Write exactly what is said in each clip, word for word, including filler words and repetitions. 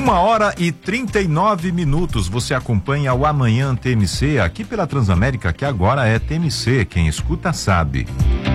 Uma hora e trinta e nove minutos. Você acompanha o Amanhã T M C aqui pela Transamérica, que agora é T M C. Quem escuta sabe.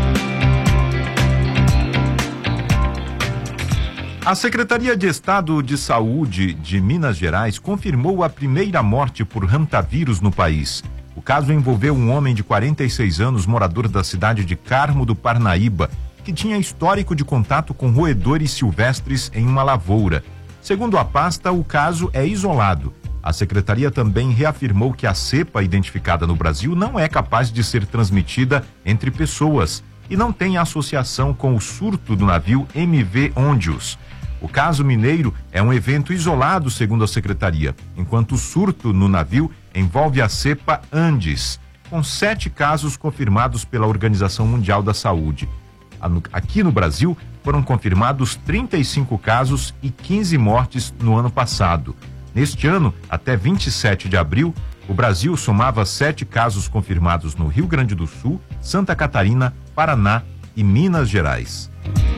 A Secretaria de Estado de Saúde de Minas Gerais confirmou a primeira morte por hantavírus no país. O caso envolveu um homem de quarenta e seis anos, morador da cidade de Carmo do Parnaíba, que tinha histórico de contato com roedores silvestres em uma lavoura. Segundo a pasta, o caso é isolado. A secretaria também reafirmou que a cepa identificada no Brasil não é capaz de ser transmitida entre pessoas e não tem associação com o surto do navio M V Ondius. O caso mineiro é um evento isolado, segundo a secretaria, enquanto o surto no navio envolve a cepa Andes, com sete casos confirmados pela Organização Mundial da Saúde. Aqui no Brasil, foram confirmados trinta e cinco casos e quinze mortes no ano passado. Neste ano, até vinte e sete de abril, o Brasil somava sete casos confirmados no Rio Grande do Sul, Santa Catarina, Paraná e Minas Gerais.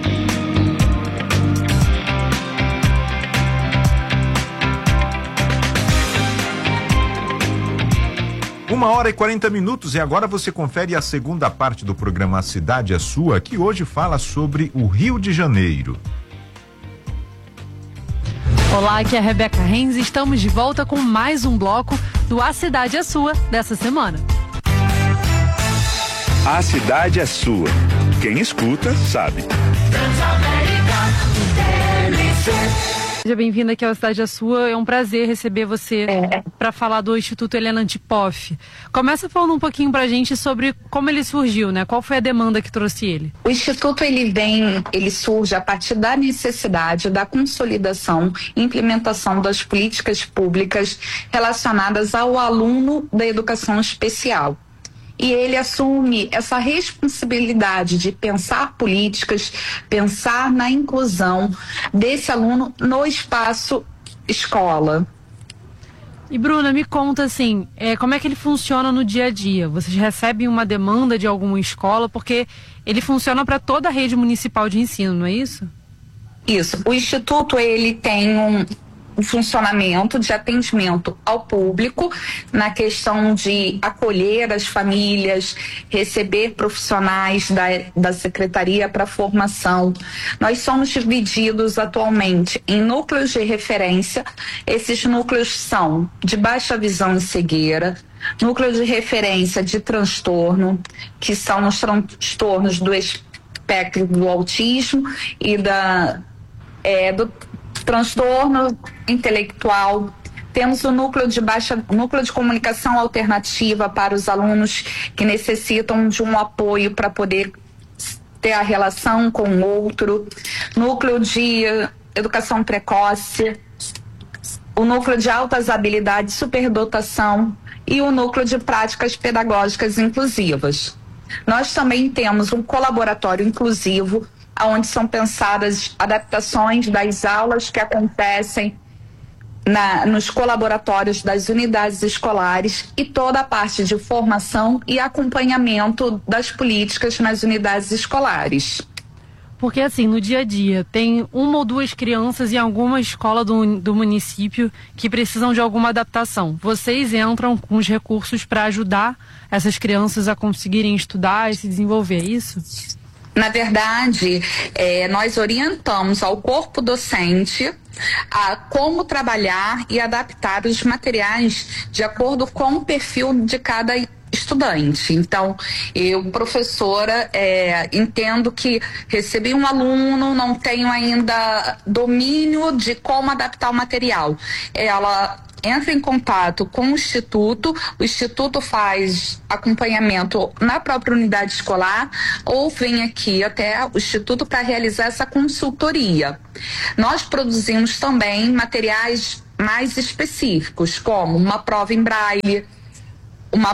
Uma hora e quarenta minutos, e agora você confere a segunda parte do programa A Cidade é Sua, que hoje fala sobre o Rio de Janeiro. Olá, aqui é a Rebeca Renz e estamos de volta com mais um bloco do A Cidade é Sua dessa semana. A Cidade é Sua. Quem escuta, sabe. Seja bem-vinda aqui ao Cidade é Sua, é um prazer receber você é. para falar do Instituto Helena Antipoff. Começa falando um pouquinho pra gente sobre como ele surgiu, né? Qual foi a demanda que trouxe ele? O Instituto, ele vem, ele surge a partir da necessidade da consolidação e implementação das políticas públicas relacionadas ao aluno da educação especial. E ele assume essa responsabilidade de pensar políticas, pensar na inclusão desse aluno no espaço escola. E Bruna, me conta assim, é, como é que ele funciona no dia a dia? Vocês recebem uma demanda de alguma escola? Porque ele funciona para toda a rede municipal de ensino, não é isso? Isso. O Instituto, ele tem um... o funcionamento de atendimento ao público na questão de acolher as famílias, receber profissionais da, da Secretaria para formação. Nós somos divididos atualmente em núcleos de referência. Esses núcleos são de baixa visão e cegueira, núcleo de referência de transtorno, que são os transtornos do espectro do autismo e da, é, do transtorno intelectual. Temos o núcleo de baixa, núcleo de comunicação alternativa para os alunos que necessitam de um apoio para poder ter a relação com o outro, núcleo de educação precoce, o núcleo de altas habilidades, superdotação e o núcleo de práticas pedagógicas inclusivas. Nós também temos um colaboratório inclusivo, onde são pensadas adaptações das aulas que acontecem na, nos colaboratórios das unidades escolares e toda a parte de formação e acompanhamento das políticas nas unidades escolares. Porque assim, no dia a dia, tem uma ou duas crianças em alguma escola do, do município que precisam de alguma adaptação. Vocês entram com os recursos para ajudar essas crianças a conseguirem estudar e se desenvolver, é isso? Na verdade, é, nós orientamos ao corpo docente a como trabalhar e adaptar os materiais de acordo com o perfil de cada estudante. Então, eu, professora, é, entendo que recebi um aluno, não tenho ainda domínio de como adaptar o material. Ela entra em contato com o Instituto, o Instituto faz acompanhamento na própria unidade escolar ou vem aqui até o Instituto para realizar essa consultoria. Nós produzimos também materiais mais específicos, como uma prova em braille, uma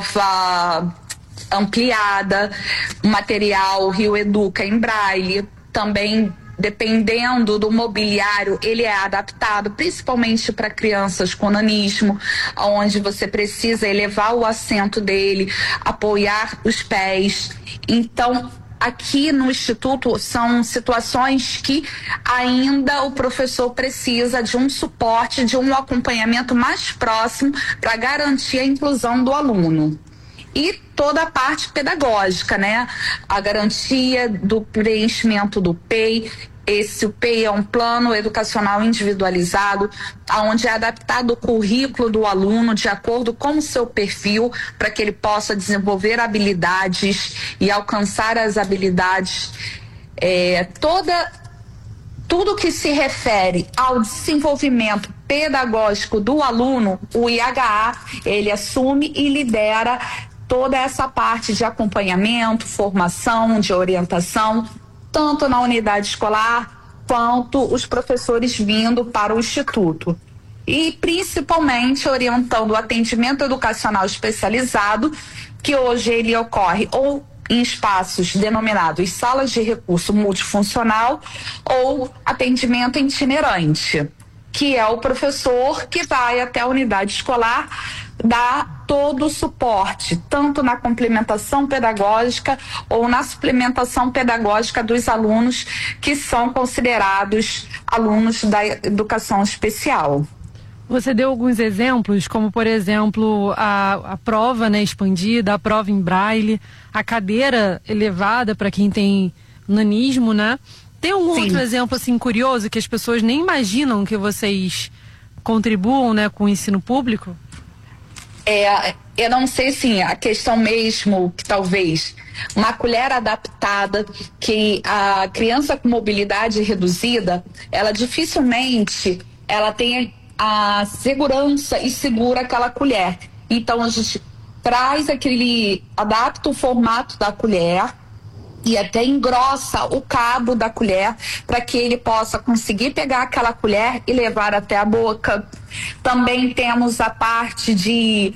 prova ampliada, um material Rio Educa em braille, também dependendo do mobiliário, ele é adaptado principalmente para crianças com nanismo, onde você precisa elevar o assento dele, apoiar os pés. Então, aqui no Instituto são situações que ainda o professor precisa de um suporte, de um acompanhamento mais próximo para garantir a inclusão do aluno. E toda a parte pedagógica, né? A garantia do preenchimento do P E I. Esse o P E I é um plano educacional individualizado, onde é adaptado o currículo do aluno de acordo com o seu perfil, para que ele possa desenvolver habilidades e alcançar as habilidades. É, toda, tudo que se refere ao desenvolvimento pedagógico do aluno, o I H A, ele assume e lidera toda essa parte de acompanhamento, formação, de orientação, tanto na unidade escolar quanto os professores vindo para o Instituto. E principalmente orientando o atendimento educacional especializado, que hoje ele ocorre ou em espaços denominados salas de recurso multifuncional ou atendimento itinerante, que é o professor que vai até a unidade escolar dar todo o suporte, tanto na complementação pedagógica ou na suplementação pedagógica dos alunos que são considerados alunos da educação especial. Você deu alguns exemplos, como por exemplo a, a prova, né, expandida, a prova em braille, a cadeira elevada para quem tem nanismo, né? Tem algum Sim. outro exemplo assim curioso que as pessoas nem imaginam que vocês contribuam, né, com o ensino público? É, eu não sei, sim, a questão mesmo que talvez uma colher adaptada, que a criança com mobilidade reduzida, ela dificilmente ela tem a segurança e segura aquela colher. Então a gente traz aquele, adapta o formato da colher e até engrossa o cabo da colher para que ele possa conseguir pegar aquela colher e levar até a boca. Também temos a parte de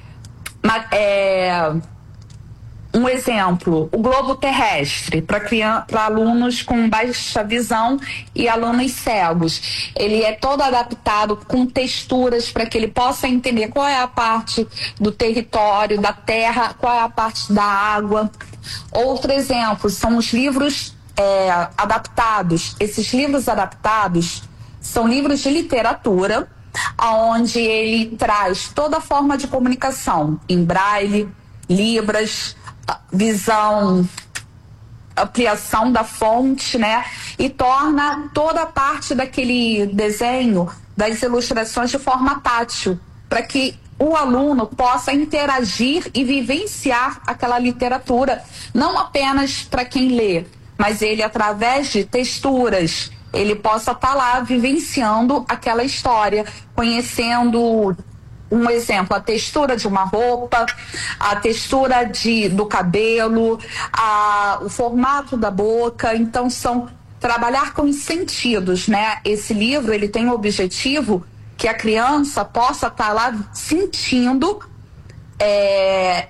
é, um exemplo, o globo terrestre para alunos com baixa visão e alunos cegos. Ele é todo adaptado com texturas para que ele possa entender qual é a parte do território, da terra, qual é a parte da água. Outro exemplo são os livros é, adaptados. Esses livros adaptados são livros de literatura, onde ele traz toda a forma de comunicação em braille, libras, visão, ampliação da fonte, né? E torna toda a parte daquele desenho, das ilustrações de forma tátil, para que o aluno possa interagir e vivenciar aquela literatura, não apenas para quem lê, mas ele, através de texturas, ele possa estar lá vivenciando aquela história, conhecendo, um exemplo, a textura de uma roupa, a textura de, do cabelo, a, o formato da boca. Então, são trabalhar com os sentidos, né? Esse livro, ele tem o objetivo que a criança possa estar lá sentindo é,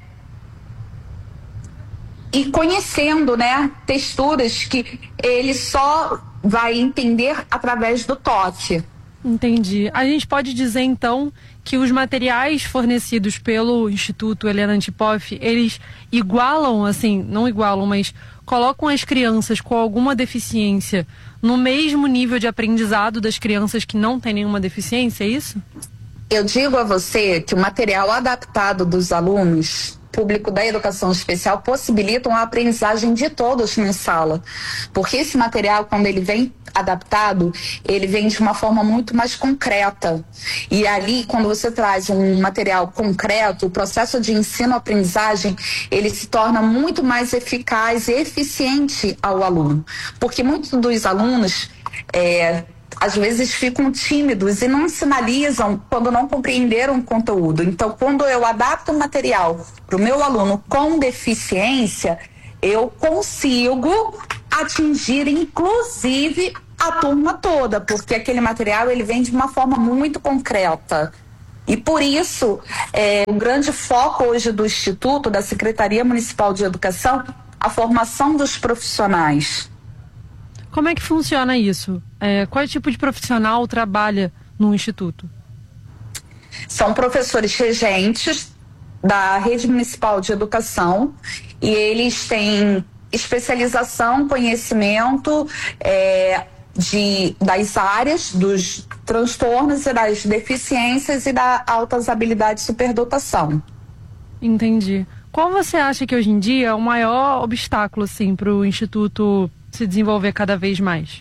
e conhecendo, né, texturas que ele só vai entender através do toque. Entendi. A gente pode dizer então que os materiais fornecidos pelo Instituto Helena Antipoff, eles igualam, assim, não igualam, mas colocam as crianças com alguma deficiência no mesmo nível de aprendizado das crianças que não têm nenhuma deficiência, é isso? Eu digo a você que o material adaptado dos alunos público da educação especial possibilitam a aprendizagem de todos na sala, porque esse material, quando ele vem adaptado, ele vem de uma forma muito mais concreta, e ali, quando você traz um material concreto, o processo de ensino-aprendizagem, ele se torna muito mais eficaz e eficiente ao aluno, porque muitos dos alunos é, às vezes ficam tímidos e não sinalizam quando não compreenderam o conteúdo. Então, quando eu adapto o material para o meu aluno com deficiência, eu consigo atingir, inclusive, a turma toda, porque aquele material ele vem de uma forma muito concreta. E por isso, é, o grande foco hoje do Instituto, da Secretaria Municipal de Educação, a formação dos profissionais. Como é que funciona isso? É, qual tipo de profissional trabalha no Instituto? São professores regentes da Rede Municipal de Educação e eles têm especialização, conhecimento é, de, das áreas, dos transtornos e das deficiências e da altas habilidades de superdotação. Entendi. Qual você acha que hoje em dia é o maior obstáculo assim, para o Instituto se desenvolver cada vez mais?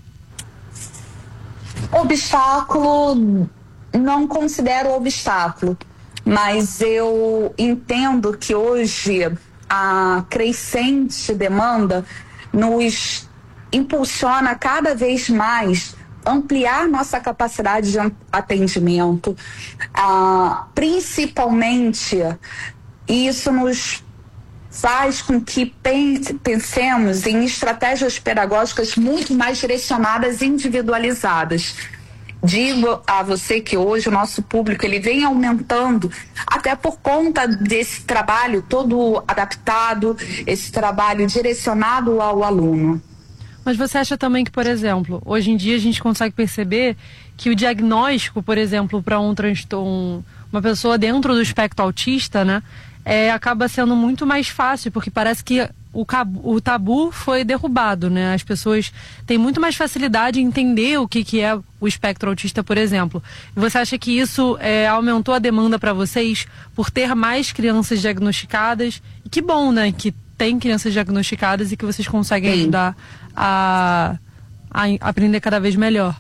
Obstáculo, não considero obstáculo, mas eu entendo que hoje a crescente demanda nos impulsiona cada vez mais ampliar nossa capacidade de atendimento, ah, principalmente isso nos faz com que pensemos em estratégias pedagógicas muito mais direcionadas e individualizadas. Digo a você que hoje o nosso público ele vem aumentando até por conta desse trabalho todo adaptado, esse trabalho direcionado ao aluno. Mas você acha também que, por exemplo, hoje em dia a gente consegue perceber que o diagnóstico, por exemplo, para um transtorno, uma pessoa dentro do espectro autista, né, é, acaba sendo muito mais fácil, porque parece que o, o tabu foi derrubado, né? As pessoas têm muito mais facilidade em entender o que, que é o espectro autista, por exemplo. Você acha que isso é, aumentou a demanda para vocês por ter mais crianças diagnosticadas? E que bom, né? Que tem crianças diagnosticadas e que vocês conseguem Sim. ajudar a, a aprender cada vez melhor.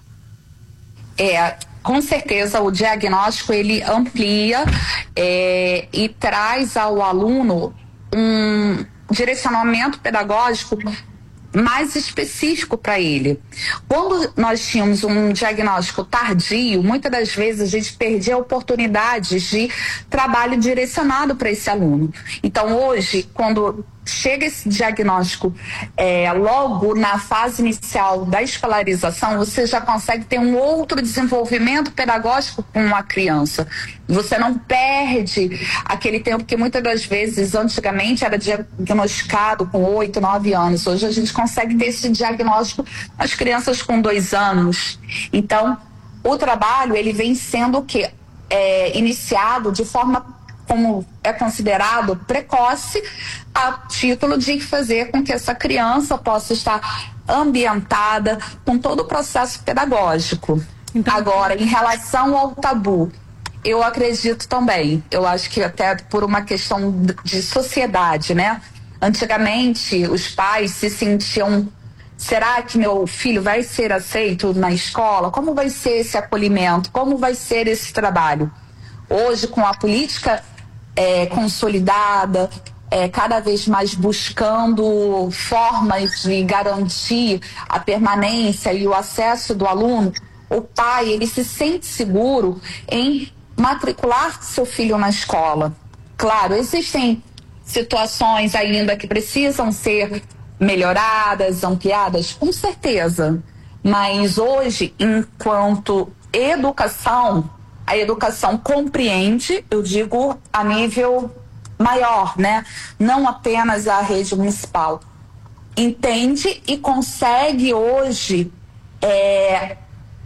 É, com certeza o diagnóstico ele amplia é, e traz ao aluno um direcionamento pedagógico mais específico para ele. Quando nós tínhamos um diagnóstico tardio, muitas das vezes a gente perdia oportunidades de trabalho direcionado para esse aluno. Então hoje, quando chega esse diagnóstico é, logo na fase inicial da escolarização, você já consegue ter um outro desenvolvimento pedagógico com a criança. Você não perde aquele tempo que muitas das vezes, antigamente, era diagnosticado com oito, nove anos. Hoje a gente consegue ter esse diagnóstico nas crianças com dois anos. Então, o trabalho ele vem sendo o quê? É, iniciado de forma como é considerado precoce, a título de fazer com que essa criança possa estar ambientada com todo o processo pedagógico. Então, agora, em relação ao tabu, eu acredito também, eu acho que até por uma questão de sociedade, né? Antigamente, os pais se sentiam, será que meu filho vai ser aceito na escola? Como vai ser esse acolhimento? Como vai ser esse trabalho? Hoje, com a política é, consolidada, é, cada vez mais buscando formas de garantir a permanência e o acesso do aluno, o pai ele se sente seguro em matricular seu filho na escola. Claro, existem situações ainda que precisam ser melhoradas, ampliadas, com certeza. Mas hoje, enquanto educação, a educação compreende, eu digo a nível maior, né? Não apenas a rede municipal. Entende e consegue hoje é,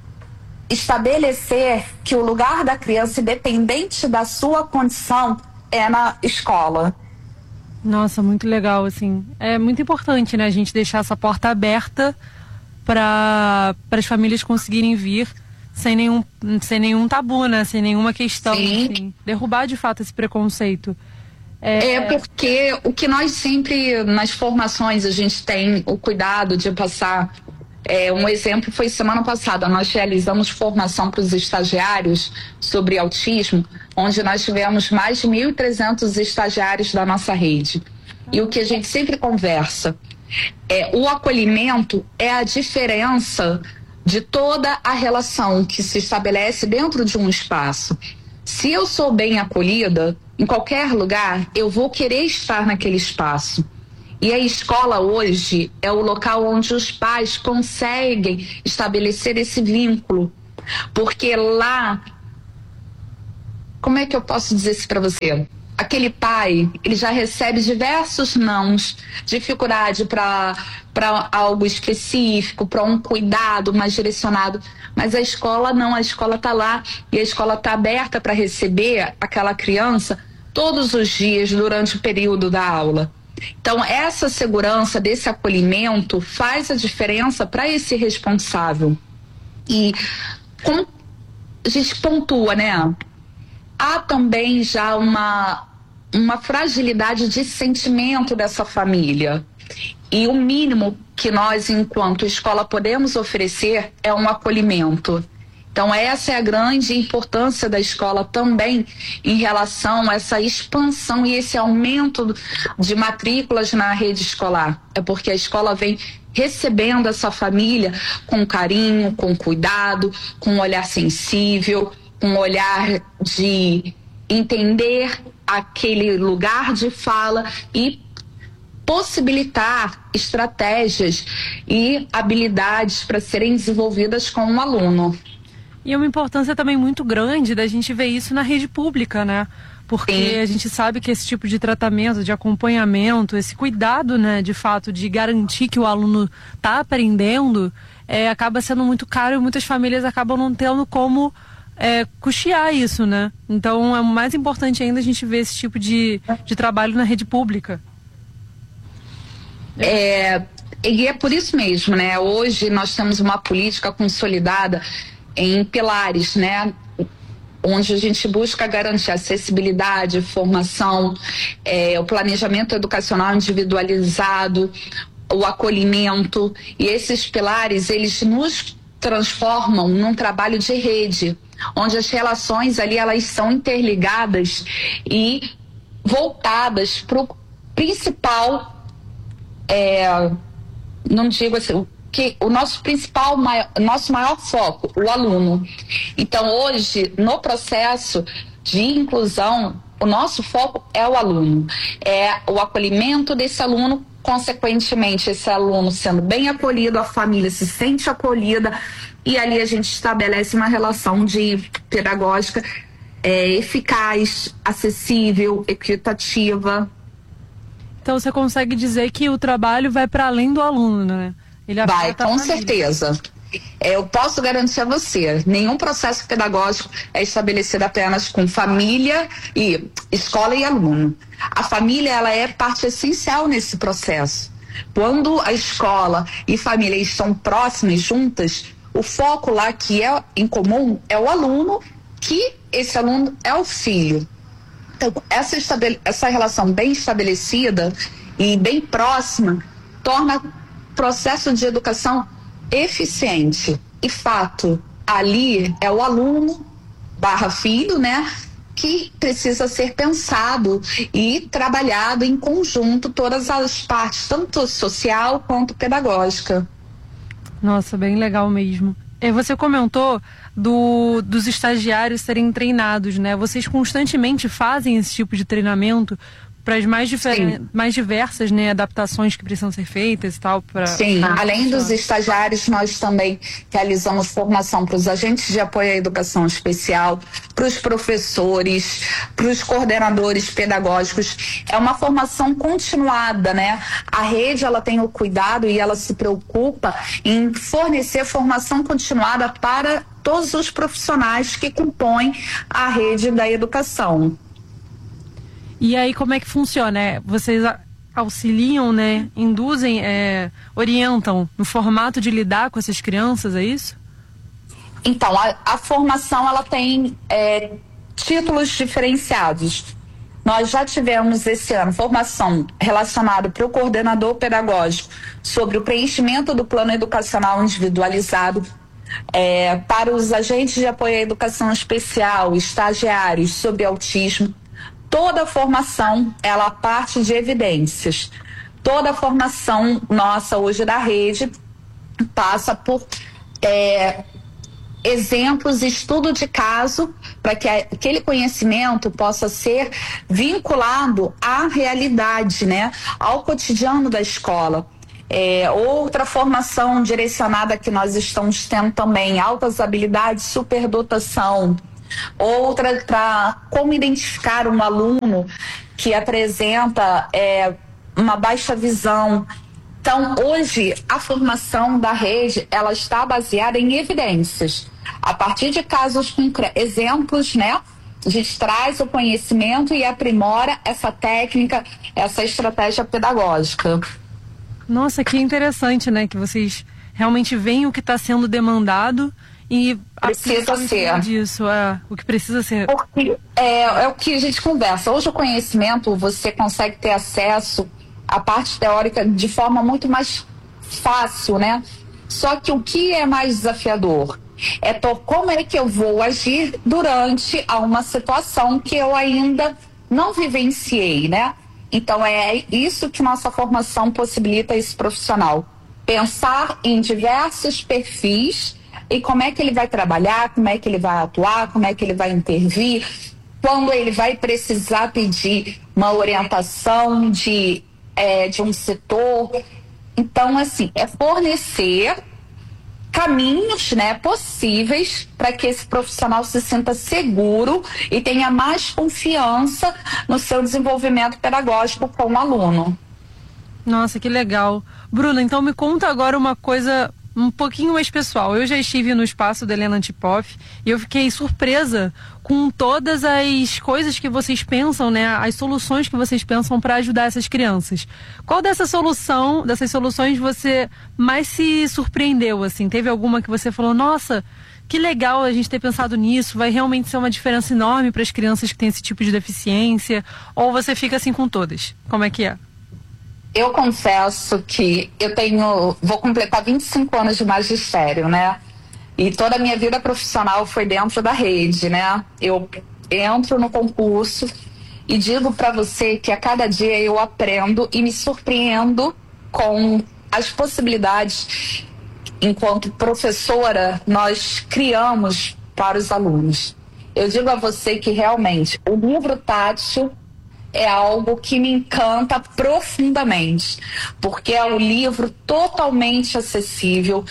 estabelecer que o lugar da criança, independente da sua condição, é na escola. Nossa, muito legal, assim. É muito importante, né, a gente deixar essa porta aberta para as famílias conseguirem vir sem nenhum, sem nenhum tabu, né? Sem nenhuma questão. Assim, derrubar de fato esse preconceito. É... é porque o que nós sempre, nas formações, a gente tem o cuidado de passar. É, um exemplo foi semana passada, nós realizamos formação para os estagiários sobre autismo, onde nós tivemos mais de mil e trezentos estagiários da nossa rede. E o que a gente sempre conversa é o acolhimento é a diferença de toda a relação que se estabelece dentro de um espaço. Se eu sou bem acolhida, em qualquer lugar, eu vou querer estar naquele espaço. E a escola hoje é o local onde os pais conseguem estabelecer esse vínculo. Porque lá, como é que eu posso dizer isso para você? Aquele pai, ele já recebe diversos nãos, dificuldade para para algo específico, para um cuidado mais direcionado. Mas a escola não, a escola está lá e a escola está aberta para receber aquela criança todos os dias durante o período da aula. Então, essa segurança desse acolhimento faz a diferença para esse responsável. E como a gente pontua, né? Há também já uma, uma fragilidade de sentimento dessa família. E o mínimo que nós, enquanto escola, podemos oferecer é um acolhimento. Então, essa é a grande importância da escola também em relação a essa expansão e esse aumento de matrículas na rede escolar. É porque a escola vem recebendo essa família com carinho, com cuidado, com um olhar sensível, com um olhar de entender aquele lugar de fala e possibilitar estratégias e habilidades para serem desenvolvidas com o aluno. E é uma importância também muito grande da gente ver isso na rede pública, né? Porque Sim. a gente sabe que esse tipo de tratamento, de acompanhamento, esse cuidado, né, de fato, de garantir que o aluno está aprendendo, é, acaba sendo muito caro e muitas famílias acabam não tendo como é, custear isso, né? Então é mais importante ainda a gente ver esse tipo de, de trabalho na rede pública. É, e é por isso mesmo, né? Hoje nós temos uma política consolidada em pilares, né? Onde a gente busca garantir acessibilidade, formação, é, o planejamento educacional individualizado, o acolhimento. E esses pilares, eles nos transformam num trabalho de rede, onde as relações ali, elas são interligadas e voltadas para o principal, é, não digo assim, que o nosso principal, maior, nosso maior foco, o aluno. Então, hoje, no processo de inclusão, o nosso foco é o aluno, é o acolhimento desse aluno, consequentemente, esse aluno sendo bem acolhido, a família se sente acolhida, e ali a gente estabelece uma relação de pedagógica é, eficaz, acessível, equitativa. Então, você consegue dizer que o trabalho vai para além do aluno, né? Ele vai, com certeza. Eu posso garantir a você, nenhum processo pedagógico é estabelecido apenas com família e escola e aluno. A família, ela é parte essencial nesse processo. Quando a escola e família estão próximas, juntas, o foco lá que é em comum é o aluno, que esse aluno é o filho. Então, essa, estabele- essa relação bem estabelecida e bem próxima torna processo de educação eficiente. E fato, ali é o aluno barra filho, né, que precisa ser pensado e trabalhado em conjunto todas as partes, tanto social quanto pedagógica. Nossa, bem legal mesmo. E você comentou do, dos estagiários serem treinados, né? Vocês constantemente fazem esse tipo de treinamento para as mais, difer- mais diversas, né, adaptações que precisam ser feitas e tal? Pra... Sim, ah, além funciona. Dos estagiários, nós também realizamos formação para os agentes de apoio à educação especial, para os professores, para os coordenadores pedagógicos. É uma formação continuada, né? A rede, ela tem o cuidado e ela se preocupa em fornecer formação continuada para todos os profissionais que compõem a rede da educação. E aí, como é que funciona? É, vocês auxiliam, né? Induzem, é, orientam no formato de lidar com essas crianças, é isso? Então, a, a formação, ela tem é, títulos diferenciados. Nós já tivemos esse ano formação relacionada para o coordenador pedagógico sobre o preenchimento do plano educacional individualizado, é, para os agentes de apoio à educação especial, estagiários sobre autismo. Toda a formação, ela parte de evidências. Toda a formação nossa hoje da rede passa por é, exemplos, estudo de caso, para que aquele conhecimento possa ser vinculado à realidade, né, ao cotidiano da escola. É, outra formação direcionada que nós estamos tendo também, altas habilidades, superdotação. Outra para como identificar um aluno que apresenta é, uma baixa visão. Então, hoje, a formação da rede, ela está baseada em evidências, a partir de casos concretos, exemplos, né, A gente traz o conhecimento e aprimora essa técnica, essa estratégia pedagógica. Nossa, que interessante, né? Que vocês realmente veem o que está sendo demandado e precisa ser disso, é o que precisa ser. Porque é, é o que a gente conversa. Hoje o conhecimento, você consegue ter acesso à parte teórica de forma muito mais fácil, né? Só que o que é mais desafiador é to, como é que eu vou agir durante uma situação que eu ainda não vivenciei, né? Então é isso que nossa formação possibilita esse profissional. Pensar em diversos perfis e como é que ele vai trabalhar, como é que ele vai atuar, como é que ele vai intervir, quando ele vai precisar pedir uma orientação de, é, de um setor. Então, assim, é fornecer caminhos, né, possíveis para que esse profissional se sinta seguro e tenha mais confiança no seu desenvolvimento pedagógico com o aluno. Nossa, que legal. Bruna, então me conta agora uma coisa um pouquinho mais pessoal. Eu já estive no espaço da Helena Antipoff e eu fiquei surpresa com todas as coisas que vocês pensam, né? As soluções que vocês pensam para ajudar essas crianças. Qual dessa solução, dessas soluções você mais se surpreendeu, assim? Teve alguma que você falou, nossa, que legal a gente ter pensado nisso, vai realmente ser uma diferença enorme para as crianças que têm esse tipo de deficiência? Ou você fica assim com todas? Como é que é? Eu confesso que eu tenho, vou completar vinte e cinco anos de magistério, né? E toda a minha vida profissional foi dentro da rede, né? Eu entro no concurso e digo para você que a cada dia eu aprendo e me surpreendo com as possibilidades enquanto professora nós criamos para os alunos. Eu digo a você que realmente o livro tátil é algo que me encanta profundamente, porque é um livro totalmente acessível,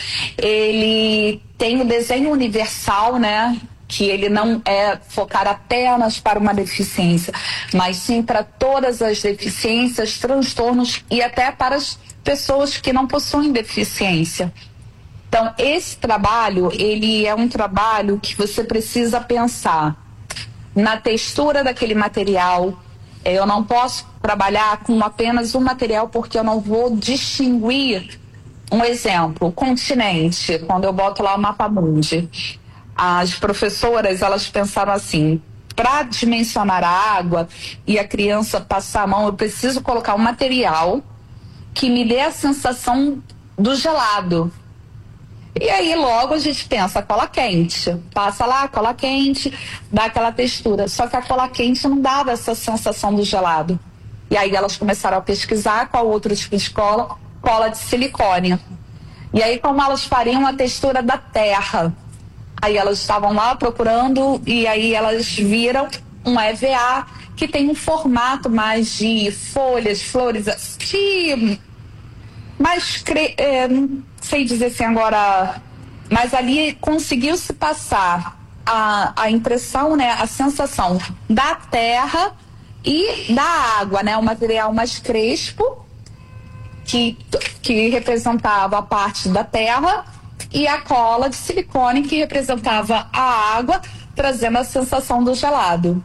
ele tem o desenho universal, né? Que ele não é focado apenas para uma deficiência, mas sim para todas as deficiências, transtornos e até para as pessoas que não possuem deficiência. Então, esse trabalho, ele é um trabalho que você precisa pensar na textura daquele material. Eu não posso trabalhar com apenas um material porque eu não vou distinguir. Um exemplo, o continente, quando eu boto lá o mapa mundi. As professoras, elas pensaram assim, para dimensionar a água e a criança passar a mão, eu preciso colocar um material que me dê a sensação do gelado. E aí logo a gente pensa, cola quente, passa lá, cola quente, dá aquela textura. Só que a cola quente não dava essa sensação do gelado. E aí elas começaram a pesquisar qual outro tipo de cola, cola de silicone. E aí como elas fariam a textura da terra. Aí elas estavam lá procurando e aí elas viram um E V A que tem um formato mais de folhas, flores, de... mais... É, não sei dizer assim agora, mas ali conseguiu-se passar a, a impressão, né, a sensação da terra e da água, né, o material mais crespo que, que representava a parte da terra e a cola de silicone que representava a água, trazendo a sensação do gelado.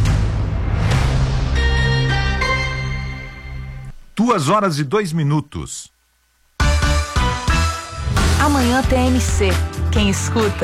Duas horas e dois minutos. Amanhã T M C. Quem escuta